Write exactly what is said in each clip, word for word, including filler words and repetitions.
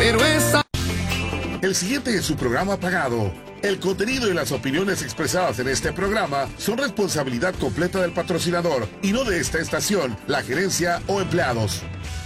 pero esa... El siguiente es su programa pagado. El contenido y las opiniones expresadas en este programa son responsabilidad completa del patrocinador y no de esta estación, la gerencia o empleados.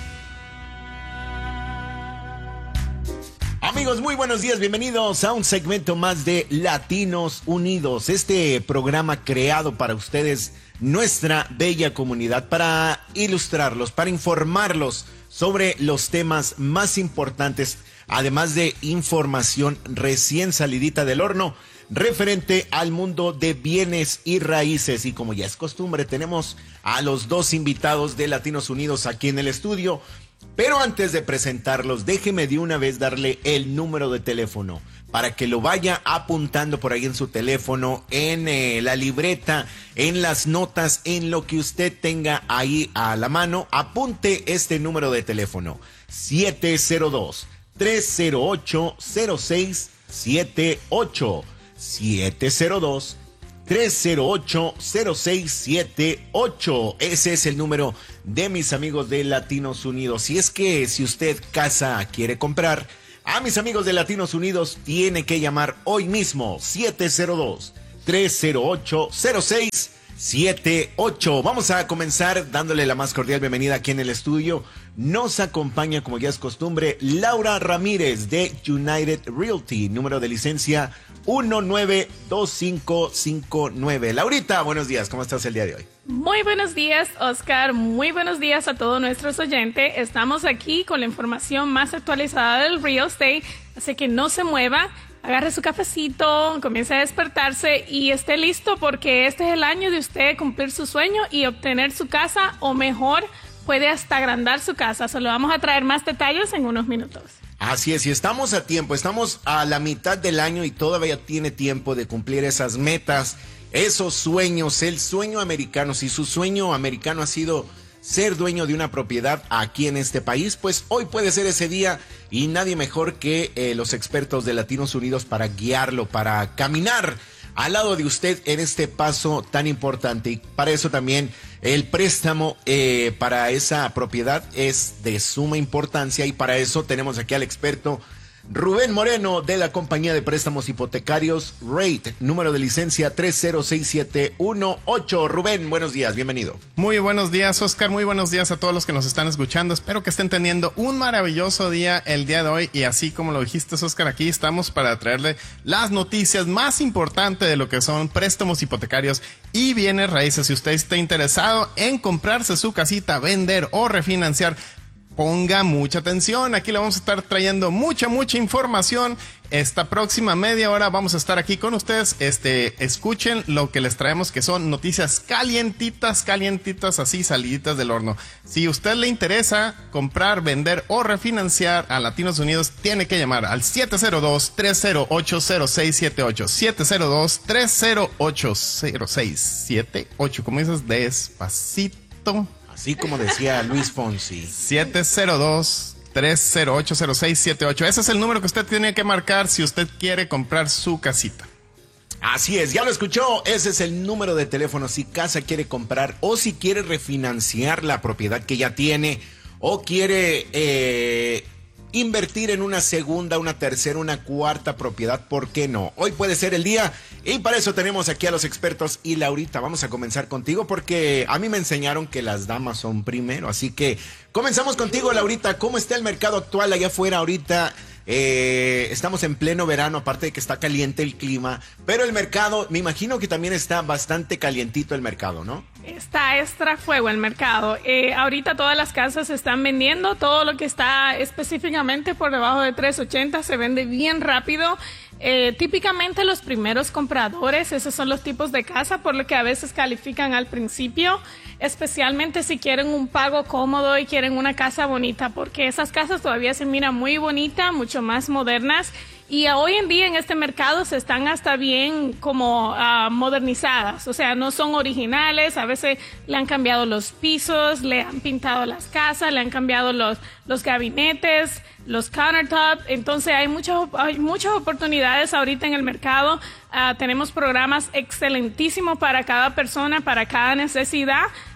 Amigos, muy buenos días, bienvenidos a un segmento más de Latinos Unidos, este programa creado para ustedes, nuestra bella comunidad, para ilustrarlos, para informarlos sobre los temas más importantes, además de información recién salidita del horno, referente al mundo de bienes y raíces. Y como ya es costumbre, tenemos a los dos invitados de Latinos Unidos aquí en el estudio. Pero antes de presentarlos, déjeme de una vez darle el número de teléfono para que lo vaya apuntando por ahí en su teléfono, en eh, la libreta, en las notas, en lo que usted tenga ahí a la mano. Apunte este número de teléfono: siete cero dos, tres cero ocho, cero seis siete ocho. siete cero dos, tres cero ocho, cero seis siete ocho. Ese es el número de mis amigos de Latinos Unidos. Y es que si usted casa quiere comprar, a mis amigos de Latinos Unidos tiene que llamar hoy mismo. siete cero dos, tres cero ocho, cero seis siete ocho. Vamos a comenzar dándole la más cordial bienvenida aquí en el estudio. Nos acompaña, como ya es costumbre, Laura Ramírez de United Realty, número de licencia uno nueve dos cinco cinco nueve. Laurita, buenos días, ¿cómo estás el día de hoy? Muy buenos días, Oscar. Muy buenos días a todos nuestros oyentes. Estamos aquí con la información más actualizada del real estate, así que no se mueva. Agarre su cafecito, comience a despertarse y esté listo, porque este es el año de usted cumplir su sueño y obtener su casa, o mejor, puede hasta agrandar su casa. Solo vamos a traer más detalles en unos minutos. Así es, y estamos a tiempo, estamos a la mitad del año y todavía tiene tiempo de cumplir esas metas, esos sueños, el sueño americano. Si su sueño americano ha sido ser dueño de una propiedad aquí en este país, pues hoy puede ser ese día, y nadie mejor que eh, los expertos de Latinos Unidos para guiarlo, para caminar al lado de usted en este paso tan importante. Y para eso también el préstamo eh, para esa propiedad es de suma importancia, y para eso tenemos aquí al experto Rubén Moreno de la compañía de préstamos hipotecarios Rate, número de licencia tres cero seis siete uno ocho. Rubén, buenos días, bienvenido. Muy buenos días, Oscar, muy buenos días a todos los que nos están escuchando. Espero que estén teniendo un maravilloso día el día de hoy, y así como lo dijiste, Oscar, aquí estamos para traerle las noticias más importantes de lo que son préstamos hipotecarios y bienes raíces. Si usted está interesado en comprarse su casita, vender o refinanciar, ponga mucha atención. Aquí le vamos a estar trayendo mucha, mucha información. Esta próxima media hora vamos a estar aquí con ustedes. Este, escuchen lo que les traemos, que son noticias calientitas, calientitas, así saliditas del horno. Si usted le interesa comprar, vender o refinanciar a Latinos Unidos, tiene que llamar al siete cero dos, tres cero ocho, cero seis siete ocho. siete cero dos, tres cero ocho, cero seis siete ocho. Como dices, despacito. Así como decía Luis Fonsi. siete cero dos, tres cero ocho, cero seis siete ocho. Ese es el número que usted tiene que marcar si usted quiere comprar su casita. Así es, ya lo escuchó. Ese es el número de teléfono si casa quiere comprar, o si quiere refinanciar la propiedad que ya tiene, o quiere eh, invertir en una segunda, una tercera, una cuarta propiedad. ¿Por qué no? Hoy puede ser el día, y para eso tenemos aquí a los expertos. Y Laurita, vamos a comenzar contigo, porque a mí me enseñaron que las damas son primero, así que comenzamos contigo, Laurita. ¿Cómo está el mercado actual allá afuera ahorita? Eh, estamos en pleno verano, aparte de que está caliente el clima, pero el mercado, me imagino que también está bastante calientito el mercado, ¿no? Está extra fuego el mercado. Eh, ahorita todas las casas se están vendiendo. Todo lo que está específicamente por debajo de tres ochenta se vende bien rápido. Eh, típicamente los primeros compradores, esos son los tipos de casa por lo que a veces califican al principio, especialmente si quieren un pago cómodo y quieren una casa bonita, porque esas casas todavía se miran muy bonitas, mucho más modernas, y hoy en día en este mercado se están hasta bien como uh, modernizadas, o sea, no son originales. A veces le han cambiado los pisos, le han pintado las casas, le han cambiado los, los gabinetes, los countertops. Entonces hay muchas, hay muchas oportunidades ahorita en el mercado. Uh, tenemos programas excelentísimos para cada persona, para cada necesidad.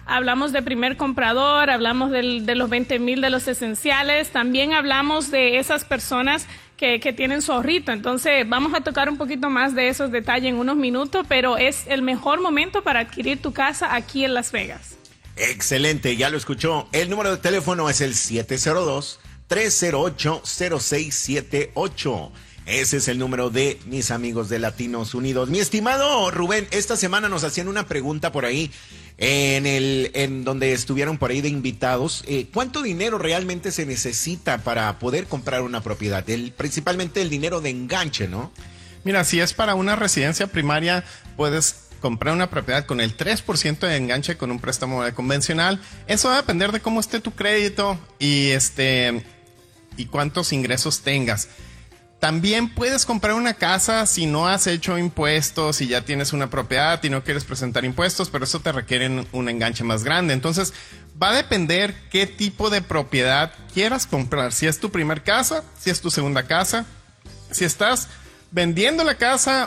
hablamos de primer comprador, hablamos del, de los veinte mil de los esenciales, también hablamos de esas personas que, que tienen su ahorrito. Entonces vamos a tocar un poquito más de esos detalles en unos minutos, pero es el mejor momento para adquirir tu casa aquí en Las Vegas. Excelente, ya lo escuchó. El número de teléfono es el siete cero dos, tres cero ocho, cero seis siete ocho. Ese es el número de mis amigos de Latinos Unidos. Mi estimado Rubén, esta semana nos hacían una pregunta por ahí, en el en donde estuvieron por ahí de invitados. Eh, ¿Cuánto dinero realmente se necesita para poder comprar una propiedad? El, principalmente el dinero de enganche, ¿no? Mira, si es para una residencia primaria, puedes comprar una propiedad con el tres por ciento de enganche con un préstamo convencional. Eso va a depender de cómo esté tu crédito y este y cuántos ingresos tengas. También puedes comprar una casa si no has hecho impuestos, si ya tienes una propiedad y no quieres presentar impuestos, pero eso te requiere un enganche más grande. Entonces, va a depender qué tipo de propiedad quieras comprar. Si es tu primer casa, si es tu segunda casa, si estás vendiendo la casa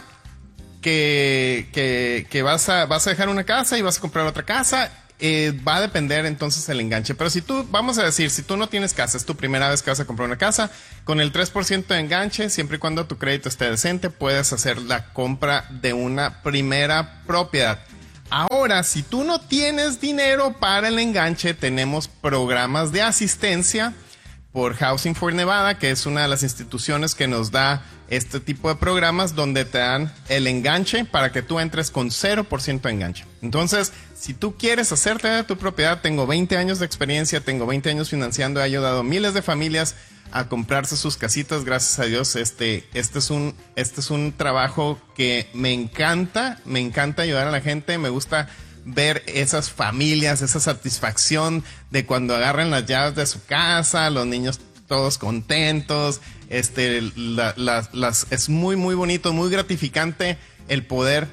que, que, que vas a, vas a dejar una casa y vas a comprar otra casa, Eh, va a depender entonces el enganche. Pero si tú, vamos a decir, si tú no tienes casa, es tu primera vez que vas a comprar una casa, con el tres por ciento de enganche, siempre y cuando tu crédito esté decente, puedes hacer la compra de una primera propiedad. Ahora, si tú no tienes dinero para el enganche, tenemos programas de asistencia por Housing for Nevada, que es una de las instituciones que nos da este tipo de programas donde te dan el enganche para que tú entres con cero por ciento de enganche. Entonces, si tú quieres hacerte de tu propiedad, tengo veinte años de experiencia, tengo veinte años financiando, he ayudado a miles de familias a comprarse sus casitas, gracias a Dios. Este, este es un, este es un trabajo que me encanta, me encanta ayudar a la gente, me gusta ver esas familias, esa satisfacción de cuando agarran las llaves de su casa, los niños todos contentos, este, la, las, las, es muy, muy bonito, muy gratificante el poder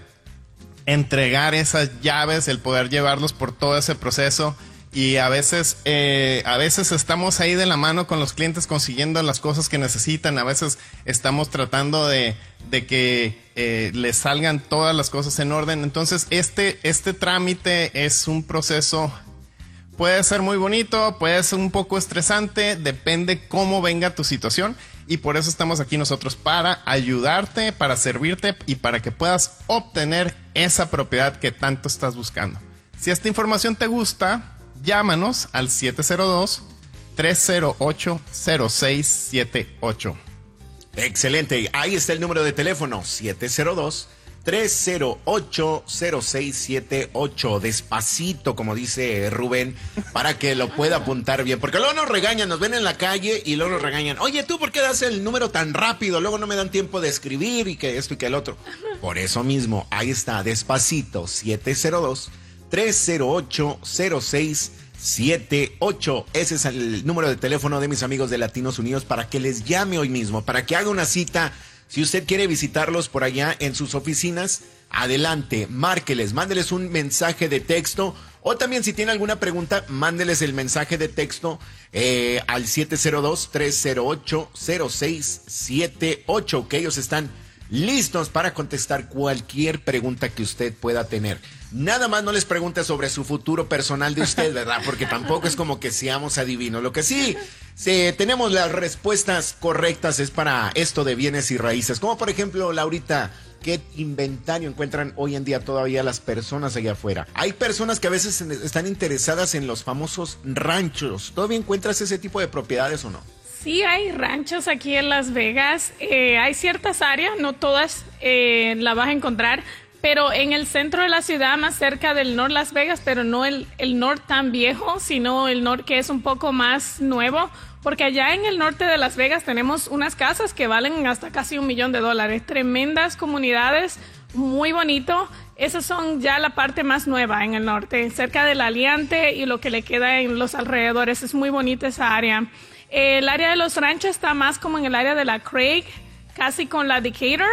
entregar esas llaves, el poder llevarlos por todo ese proceso. Y a veces, eh, a veces estamos ahí de la mano con los clientes consiguiendo las cosas que necesitan. A veces estamos tratando de, de que eh, les salgan todas las cosas en orden. Entonces, este, este trámite es un proceso, puede ser muy bonito, puede ser un poco estresante, depende cómo venga tu situación. Y por eso estamos aquí nosotros, para ayudarte, para servirte y para que puedas obtener esa propiedad que tanto estás buscando. Si esta información te gusta, llámanos al siete cero dos, tres cero ocho, cero seis siete ocho. Excelente. Ahí está el número de teléfono, siete cero dos, tres cero ocho, cero seis siete ocho. Despacito, como dice Rubén, para que lo pueda apuntar bien. Porque luego nos regañan, nos ven en la calle y luego nos regañan. Oye, ¿tú por qué das el número tan rápido? Luego no me dan tiempo de escribir y que esto y que el otro. Por eso mismo, ahí está, despacito, siete cero dos, tres cero ocho, cero seis siete ocho. Ese es el número de teléfono de mis amigos de Latinos Unidos para que les llame hoy mismo, para que haga una cita. Si usted quiere visitarlos por allá en sus oficinas, adelante, márqueles, mándeles un mensaje de texto, o también si tiene alguna pregunta, mándeles el mensaje de texto eh, al siete cero dos, tres cero ocho, cero seis siete ocho, que ellos están listos para contestar cualquier pregunta que usted pueda tener. Nada más no les pregunte sobre su futuro personal de usted, ¿verdad? Porque tampoco es como que seamos adivinos. Lo que sí, si tenemos las respuestas correctas es para esto de bienes y raíces. Como por ejemplo, Laurita, ¿qué inventario encuentran hoy en día todavía las personas allá afuera? Hay personas que a veces están interesadas en los famosos ranchos. ¿Todavía encuentras ese tipo de propiedades o no? Sí, hay ranchos aquí en Las Vegas. Eh, hay ciertas áreas, no todas eh, la vas a encontrar, pero en el centro de la ciudad, más cerca del North Las Vegas, pero no el, el North tan viejo, sino el North que es un poco más nuevo, porque allá en el norte de Las Vegas tenemos unas casas que valen hasta casi un millón de dólares. Tremendas comunidades, muy bonito. Esas son ya la parte más nueva en el norte, cerca del Aliante y lo que le queda en los alrededores. Es muy bonita esa área. El área de los ranchos está más como en el área de la Craig, casi con la Decatur.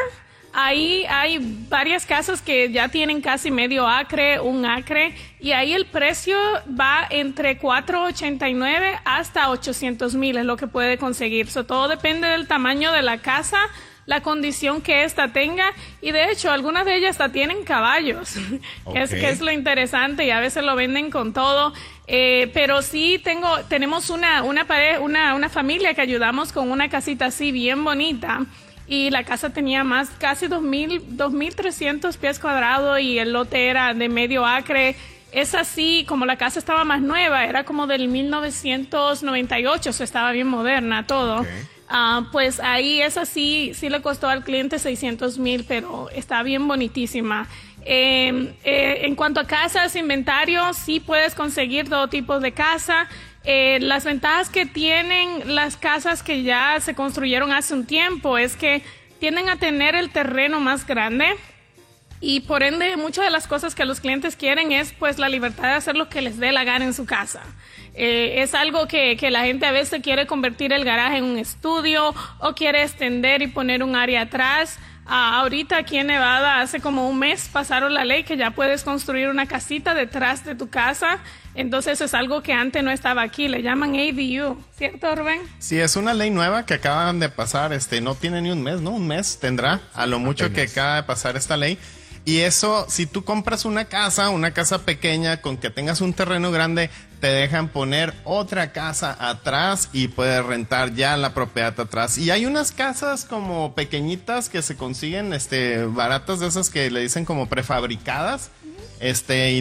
Ahí hay varias casas que ya tienen casi medio acre, un acre, y ahí el precio va entre cuatrocientos ochenta y nueve hasta ochocientos mil, es lo que puede conseguir. So, todo depende del tamaño de la casa, la condición que ésta tenga, y de hecho algunas de ellas hasta tienen caballos, Okay. que, es, que es lo interesante, y a veces lo venden con todo. Eh, pero sí tengo, tenemos una, una, pare, una, una familia que ayudamos con una casita así bien bonita, y la casa tenía más, casi dos mil, dos mil trescientos pies cuadrados, y el lote era de medio acre. Es así, como la casa estaba más nueva, era como del mil novecientos noventa y ocho, o sea, estaba bien moderna todo. Okay. Uh, pues ahí es así, sí le costó al cliente seiscientos mil, pero está bien bonitísima. Eh, eh, en cuanto a casas, inventario, sí puedes conseguir todo tipo de casa. Eh, las ventajas que tienen las casas que ya se construyeron hace un tiempo es que tienden a tener el terreno más grande, y por ende muchas de las cosas que los clientes quieren es pues la libertad de hacer lo que les dé la gana en su casa. Eh, es algo que, que la gente a veces quiere convertir el garaje en un estudio, o quiere extender y poner un área atrás. Ah, ahorita aquí en Nevada hace como un mes pasaron la ley que ya puedes construir una casita detrás de tu casa. Entonces eso es algo que antes no estaba aquí, le llaman A D U, ¿cierto, Rubén? Sí, es una ley nueva que acaban de pasar, este, no tiene ni un mes, ¿no? Un mes tendrá, a lo mucho Apenas. que acaba de pasar esta ley. Y eso, si tú compras una casa, una casa pequeña, con que tengas un terreno grande, te dejan poner otra casa atrás y puedes rentar ya la propiedad atrás. Y hay unas casas como pequeñitas que se consiguen, este, baratas, de esas que le dicen como prefabricadas, este, y